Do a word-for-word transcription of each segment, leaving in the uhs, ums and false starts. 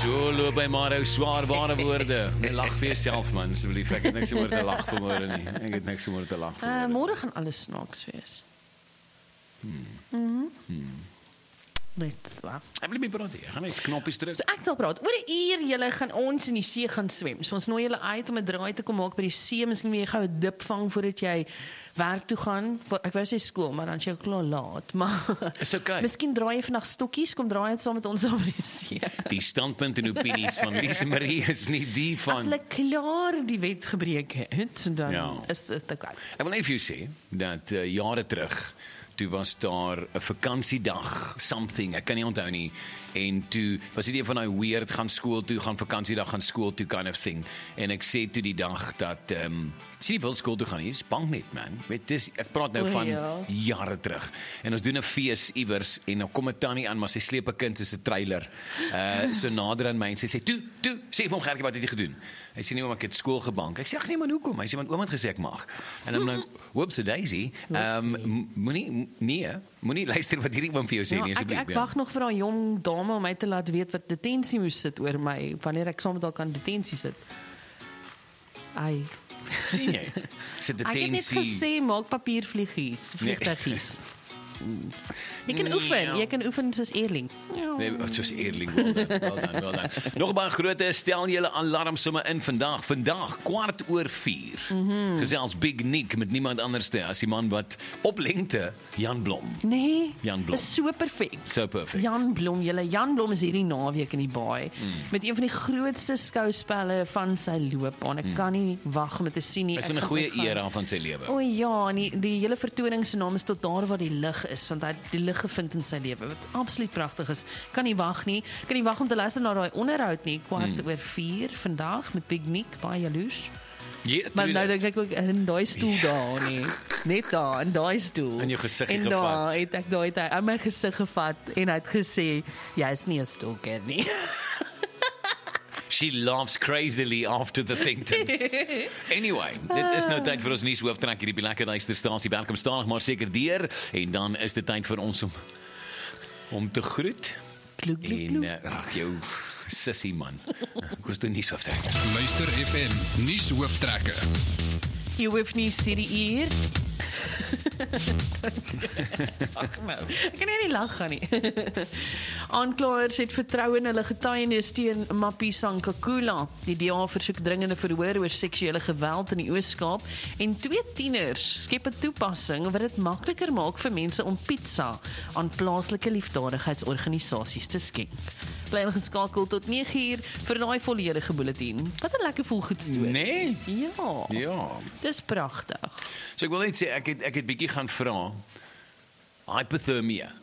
So loop by Maro, swaarbare woorde. Nee, lach vir jouself man, asseblief. Ek het niks oor te lag vanmôre nie. Ek het niks oor te lag Uh, vanmôre. môre gaan alles snaaks wees. Hmm. Mhm. Hmm. Net waar. Ek wil nie meer praat nie. Ek gaan net knoppies druk. So ek sal praat. Oor 'n uur julle gaan ons in die see gaan swem. So ons nooi julle uit om 'n draai te kom maak by die see. Miskien wil jy gou 'n dip vang voordat jy werk toe gaan. Ek wou sê skool, maar dan is jy klaar laat. Maar Is okay. miskien draai jy vandag stokkies, kom draai dit saam met ons op die see. Die standpunt en opinies van Lise Marie is nie die As van... hulle klaar die wet gebreek het, dan Ja. is dit okay. Ek wil net vir jou sê, dat uh, jare terug, toe was daar 'n vakansiedag, something, ek kan nie onthou nie, en toe was dit een van die weird, gaan skool toe, gaan vakansiedag, gaan skool toe kind of thing, en ek sê toe die dag dat, um, sien nie wil skool toe gaan nie, is bang net man, weet, dis, ek praat nou O, van ja. jare terug, en ons doen 'n fees iewers, en dan kom 'n tannie aan, maar sy sleep 'n kind soos 'n trailer, uh, so nader aan my, en sy sê, toe, toe, sê vir hom Gertjie, wat het jy gedoen? Hy sê nie, oom, ek het skool gebank. Ek sê, ag nee man, hoekom? Hy sê, want oom het gesê ek mag. En dan nou, whoops a daisy, um, moenie, nee, moenie luister wat hierdie oom vir jou sê Ja, nie, ek asseblief. ek wag nog vir 'n jong dame om my te laat weet wat detensie moes sit oor my wanneer ek saam met haar kan detensie sit. Ai. Sien jy? Sit Ek het net detensie. gesê maak papiervliegies, vliegtuigies. Jy kan oefen, jy kan oefen soos Eerling. Nee, soos Eerling, wel dan, wel dan, wel dan. Nog baie groote, stel julle alarm sommer in vandag. Vandag, kwart oor vier. Mm -hmm. Gesels Big Nick met niemand anderste as die man wat op lengte, Jan Blom. Nee, Jan Blom. is so perfek. So perfect. Jan Blom, julle Jan Blom is hierdie naweek in die baai Mm. met een van die grootste skouspelle van sy loopbaan. Ek mm. kan nie wag om dit te sien nie. Hy is Ek in 'n gaan- goeie ek gaan- era van sy lewe. O ja, en die, die hele vertoning se naam is Tot daar waar die lig is, want hy het die lig gevind in sy lewe wat absoluut pragtig is. Kan nie wag nie. Kan nie wag om te luister na daai onderhoud nie. Kwart Hmm. oor vier vandag met Big Nick, baie jaloers. Ja, Maar tuurlijk. nou dink ek ook in daai stoel daar nie. Net daar in daai stoel. In jou gesiggie en gevat. daar het ek daai tyd aan my gesig gevat en hy het gesê, "Jy's nie 'n stalker nie." She laughs crazily after the sentence. Anyway, dit is nou tyd vir ons nuus hooftrekker hierdie die lekker luisterstasie. Welkom stadig maar seker deur en dan is dit tyd vir ons om om te groet. Kloek, kloek, En kloek. uh, ag jou sissie man. Ek was toe nuus hooftrekker. Luister F M, nuus hooftrekker. Jy hoef nie hierdie uur. Ag nou, ek kan nie aan die lag gaan nie. Aanklaers het vertrou in hulle getuienis teen Mappie Sankakula. Die D A versoek dringende verhoor oor seksuele geweld in die Oos-Kaap en twee tieners skep 'n toepassing wat dit makliker maak vir mense om pizza aan plaaslike liefdadigheidsorganisasies te skenk. Bly ingeskakel tot nege uur vir daai volledige bulletin. Wat 'n lekker volgoed storie. Nee. Ja. Ja. Dis pragtig. So ek wil net sê ek het ek het bietjie gaan vra hypothermia.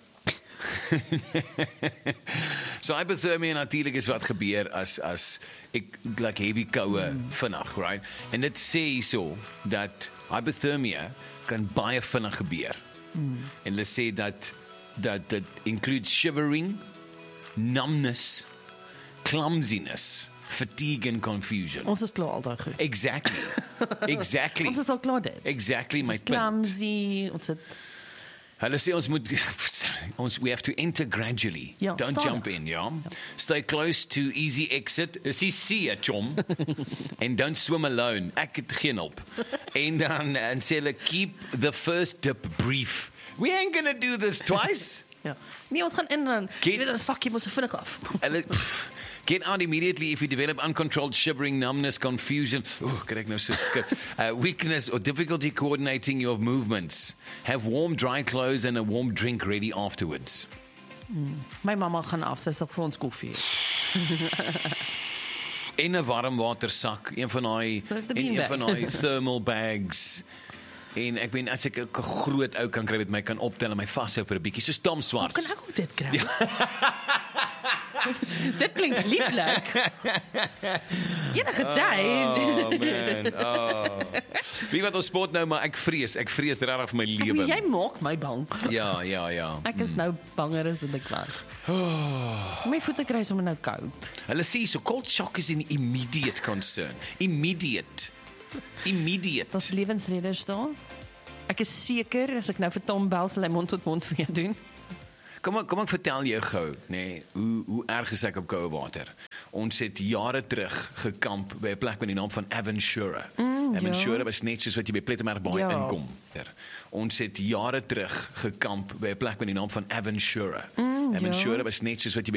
So hypothermia natuurlik is wat gebeur as as ek like heavy koue mm. vinnig, right? En dit sê hierso dat hypothermia kan baie vinnig gebeur. Mm. En hulle sê dat dat dit includes shivering, numbness, clumsiness, fatigue and confusion. Ons is klaar al daai goed. Exactly. Exactly. Ons is al klaar dit. Exactly my Ons is punt. clumsy, ons het Hulle sê ons moet ons we have to enter gradually. Ja, Don't stadig. jump in, ja. Stay close to easy exit. Is die see chom. And don't swim alone. Ek het geen hulp. En dan en sê hulle keep the first dip brief. We ain't gonna do this twice. ja. Nee, ons gaan in dan. Get- Jy weet dan sak jy mos vinnig af. Hulle pff, get out immediately if you develop uncontrolled shivering, numbness, confusion. Ooh, kry ek nou so skit. Uh, weakness or difficulty coordinating your movements. Have warm, dry clothes and a warm drink ready afterwards. My mamma gaan af, sy sal vir ons koffie. En 'n warm watersak, een van daai The en een beanbag. van daai thermal bags. En ek ben as ek 'n groot ou kan kry wat my kan optel en my vashou vir 'n bietjie, so Tom Kan Swarts. ek ook dit kry? Ja. dit klink lieflik. Enige tyd. Oh man. Oh. Wie wat ons sport nou, maar ek vrees, ek vrees regtig vir my lewe. Jy maak my bang. Ja, ja, ja. Ek is nou banger as wat ek was. My voete kry sommer nou koud. Hulle sê so cold shock is an immediate concern. Immediate. Immediate. Daar's lewensredders daar. Ek is seker as ek nou vir Tom bel sal hy mond tot mond vir jou doen. Kom ek, kom ek vertel jou gou, nê, nee, hoe hoe erg is ek op koue water. Ons het jare terug gekamp by 'n plek met die naam van Aventura. Mm, Aventura ja. was net soos wat jy by Plettenbergbaai Ja. inkom. Ons het jare terug gekamp by 'n plek met die naam van Aventura. Mm, Aventura ja. was net soos wat jy by